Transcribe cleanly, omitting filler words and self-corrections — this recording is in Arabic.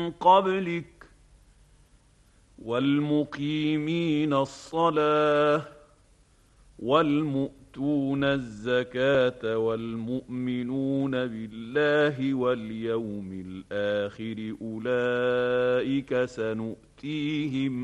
قبلك والمقيمين الصلاة والمؤتون الزكاة والمؤمنون بالله واليوم الآخر أولئك سنؤتيهم